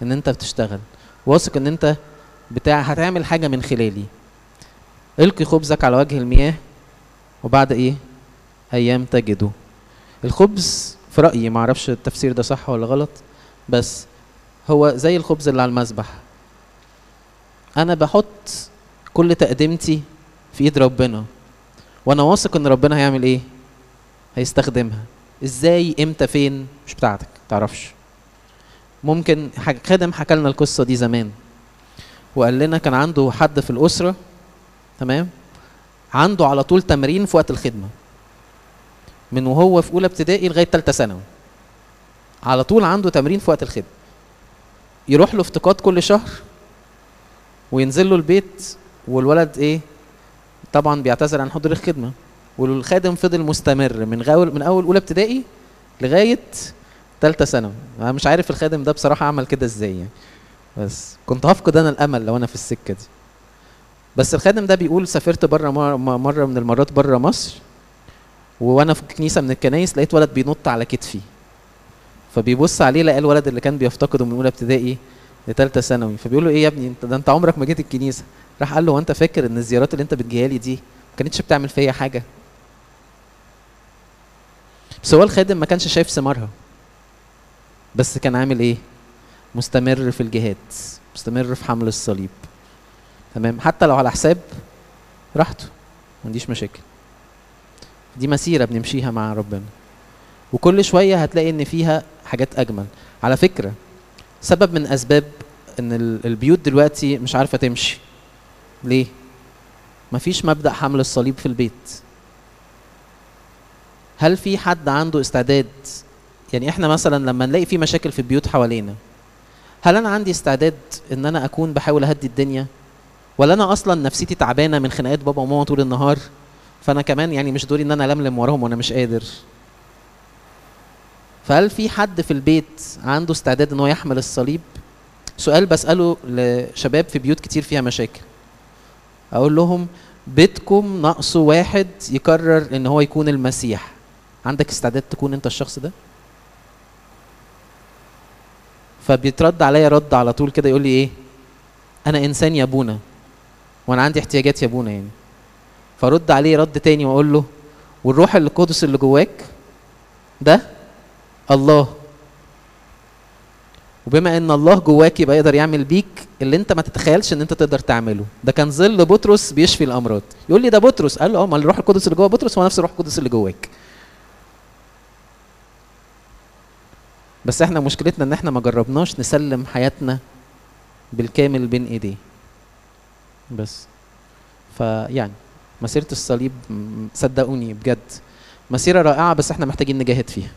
ان انت بتشتغل، واثق ان انت هتعمل حاجة من خلالي. القي خبزك على وجه المياه وبعد ايه؟ ايام تجده. الخبز في رأيي، معرفش التفسير ده صح ولا غلط، بس هو زي الخبز اللي على المذبح. انا بحط كل تقدمتي في ايد ربنا، وانا واثق ان ربنا هيعمل ايه؟ هيستخدمها. ازاي، امتى، فين، مش بتاعتك، متعرفش. ممكن خادم حكى لنا القصة دي زمان، وقال لنا كان عنده حد في الأسرة، تمام، عنده على طول تمرين في وقت الخدمة من وهو في أولى ابتدائي لغاية تالتة ثانوي، على طول عنده تمرين في وقت الخدمة. يروح له افتقاد كل شهر وينزل له البيت، والولد ايه؟ طبعا بيعتذر عن حضور الخدمة، والخادم فضل مستمر من أول أولى ابتدائي لغاية تالتة ثانوي. أنا مش عارف الخادم ده بصراحة عمل كده ازاي يعني، بس كنت هفقد أنا الأمل لو أنا في السكة دي. بس الخادم ده بيقول سافرت بره مرة من المرات بره مصر، وانا في كنيسه من الكنايس لقيت ولد بينط على كتفي، فبيبص عليه لقى الولد اللي كان بيفتقده من اولى ابتدائي لثالثه ثانوي، فبيقول له ايه يا ابني انت عمرك ما جيت الكنيسه؟ راح قال له: وانت فاكر ان الزيارات اللي انت بتجيها لي دي ما كانتش بتعمل فيا حاجه؟ بس هو الخادم ما كانش شايف ثمارها، بس كان عامل ايه؟ مستمر في الجهاد، مستمر في حمل الصليب، تمام، حتى لو على حساب راحته، ما عنديش مشاكل. دي مسيرة بنمشيها مع ربنا، وكل شوية هتلاقي ان فيها حاجات اجمل. على فكرة سبب من اسباب ان البيوت دلوقتي مش عارفة تمشي ليه؟ مفيش مبدأ حمل الصليب في البيت. هل في حد عنده استعداد؟ يعني احنا مثلا لما نلاقي في مشاكل في البيوت حوالينا، هل انا عندي استعداد ان انا اكون بحاول اهدي الدنيا، ولا انا اصلا نفسيتي تعبانة من خناقات بابا وماما طول النهار، فانا كمان يعني مش دوري ان انا لملم وراهم وانا مش قادر؟ فهل في حد في البيت عنده استعداد ان هو يحمل الصليب؟ سؤال بسأله لشباب في بيوت كتير فيها مشاكل، اقول لهم: بيتكم ناقصه واحد يقرر ان هو يكون المسيح، عندك استعداد تكون انت الشخص ده؟ فبيترد عليا رد على طول كده يقول لي ايه؟ انا انسان يا ابونا، وانا عندي احتياجات يا ابونا يعني. فرد عليه رد تاني واقول له: والروح القدس اللي جواك ده الله، وبما ان الله جواك يبقى يقدر يعمل بيك اللي انت ما تتخيلش ان انت تقدر تعمله. ده كان ظل بطرس بيشفي الامراض. يقول لي: ده بطرس. قال له: اه، ما الروح القدس اللي جوه بطرس هو نفس الروح القدس اللي جواك. بس احنا مشكلتنا ان احنا ما جربناش نسلم حياتنا بالكامل بين ايديه. بس فيعني مسيرة الصليب صدقوني بجد مسيرة رائعة، بس احنا محتاجين نجاهد فيها.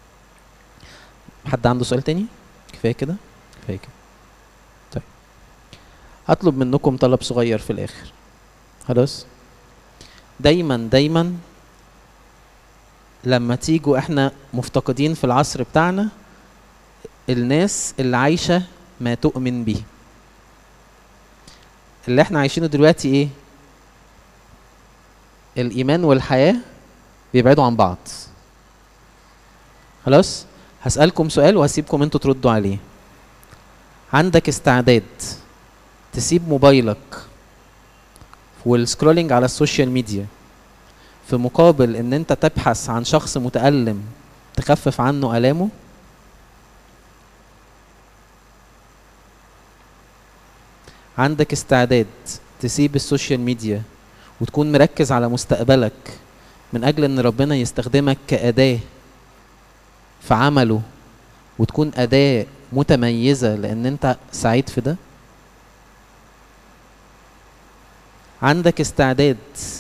حد عنده سؤال تاني؟ كفاية كده؟ كفاية كده. طيب هطلب منكم طلب صغير في الاخر. خلاص؟ دايما دايما لما تيجوا احنا مفتقدين في العصر بتاعنا الناس اللي عايشة ما تؤمن به. اللي احنا عايشينه دلوقتي ايه؟ الايمان والحياة بيبعدوا عن بعض. خلاص؟ هسألكم سؤال وهسيبكم انتوا تردوا عليه. عندك استعداد تسيب موبايلك والسكرولينج على السوشيال ميديا في مقابل ان انت تبحث عن شخص متألم تخفف عنه آلامه؟ عندك استعداد تسيب السوشيال ميديا وتكون مركز على مستقبلك من اجل ان ربنا يستخدمك كأداة في عمله، وتكون أداة متميزة لان انت سعيد في ده؟ عندك استعداد